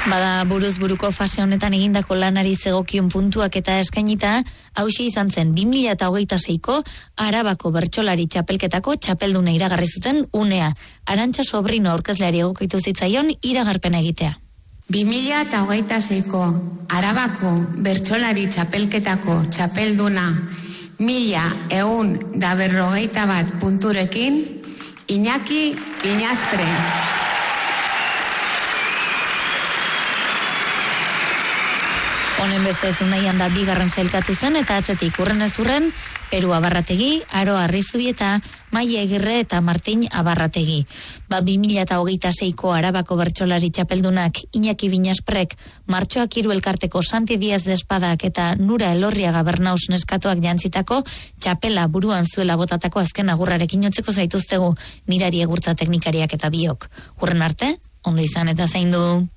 Bada buruz buruko fase honetan egindako lanari zegokion puntuak eta eskainita, hauxe izan zen 2026ko Arabako bertsolari txapelketako txapelduna iragarri zuten unea. Arantxa Sobrino aurkezleari egokitu zitzaion iragarpena egitea. 2026ko Arabako bertsolari txapelketako txapelduna 1151 punturekin Iñaki Piñaspre. Honen beste Zunaian da bigarren sailkatu zen eta atzetik urren ez urren Peru Abarrategi, Aro Arrizubi eta Maia Egirre eta Martin Abarrategi. 2026ko Arabako bertsolari txapeldunak Iñaki Binasprek, Martxoak 3 elkarteko Santi Diaz de Espadak eta Nura Elorriaga Bernaus neskatoak jantzitako txapela buruan zuela botatako azken agurrarekin jotzeko zaituztegu Mirari Egurtza teknikariak eta biok. Urren arte, ondo izan eta zaindu.